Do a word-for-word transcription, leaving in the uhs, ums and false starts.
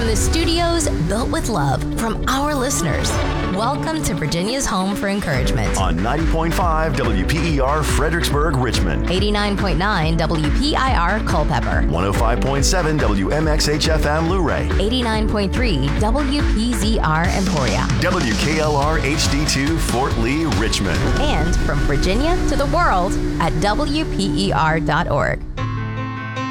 the studios built with love from our listeners. Welcome to Virginia's home for encouragement. On ninety point five W P E R Fredericksburg, Richmond. eighty-nine point nine W P I R Culpeper. one oh five point seven W M X H F M Luray. eighty-nine point three W P Z R Emporia. W K L R H D two Fort Lee, Richmond. And from Virginia to the world at W P E R dot org.